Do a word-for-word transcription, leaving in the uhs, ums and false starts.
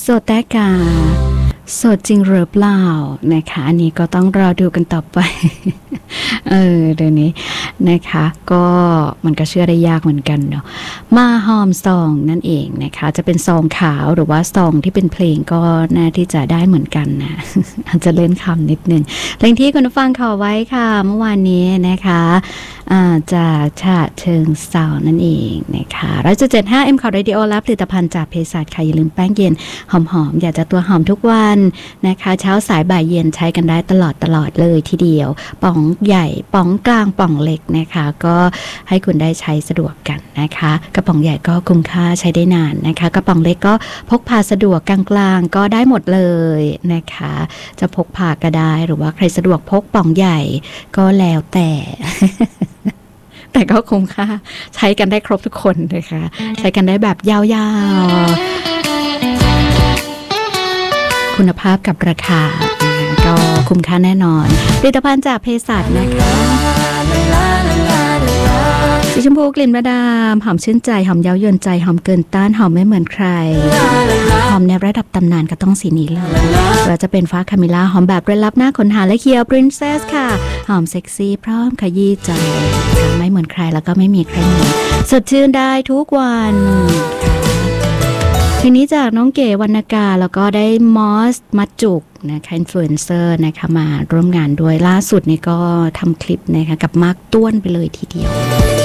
สดแต่กาสดจริงหรือเปล่านะคะอันนี้ก็ต้องรอดูกันต่อไป เออเดี๋ยวนี้นะคะก็มันก็เชื่อได้ยากเหมือนกันเนาะมาหอมซองนั่นเองนะคะจะเป็นซองขาวหรือว่าซองที่เป็นเพลงก็น่าที่จะได้เหมือนกันนะ อาจจะเล่นคำนิดนึงเพลงที่คุณผู้ฟังขอไว้ค่ะเมื่อวานนี้นะคะจากฉะเชิงเซานั่นเองนะคะร้อยจุดเจ็ดห้า เอ็ม คอ Radio และผลิตภัณฑ์จากเภสัชค่ะอย่าลืมแป้งเย็นหอมๆอยากจะตัวหอมทุกวันนะคะเช้าสายบ่ายเย็นใช้กันได้ตลอดตลอดเลยทีเดียวป๋องใหญ่ป๋องกลางป๋องเล็กนะคะก็ให้คุณได้ใช้สะดวกกันนะคะกระป๋องใหญ่ก็คุ้มค่าใช้ได้นานนะคะกระป๋องเล็กก็พกพาสะดวกกลางๆก็ได้หมดเลยนะคะจะพกพาก็ได้หรือว่าใครสะดวกพกป๋องใหญ่ก็แล้วแต่ แต่ก็คุ้มค่าใช้กันได้ครบทุกคนนะคะใช้กันได้แบบยาวๆคุณภาพกับราคาก็คุ้มค่าแน่นอนผลิตภัณฑ์จากเภสัชนะคะสีชมพูกลิ่นมะดามหอมชื่นใจหอมเย้ายวนใจหอมเกินต้านหอมไม่เหมือนใครหอมในระดับตำนานก็ต้องสีนี้เลยเราจะเป็นฟ้าคามิล่าหอมแบบเร้นลับหน้าขนหาและเคียวปรินเซสค่ะหอมเซ็กซี่พร้อมขยี้ใจไม่เหมือนใครแล้วก็ไม่มีใครเหมือนสดชื่นได้ทุกวันทีนี้จากน้องเก๋วรรณกาแล้วก็ได้มอสมัดจุกนะคะอินฟลูเอนเซอร์นะคะมาร่วมงานด้วยล่าสุดนี่ก็ทำคลิปนะคะกับมาร์คต้วนไปเลยทีเดียว